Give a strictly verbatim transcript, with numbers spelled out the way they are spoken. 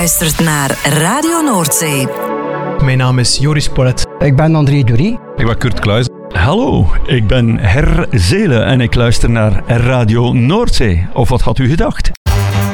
Luistert naar Radio Noordzee. Mijn naam is Joris Polet. Ik ben André Dury. Ik ben Kurt Kluis. Hallo, ik ben Her Zelen en ik luister naar Radio Noordzee. Of wat had u gedacht?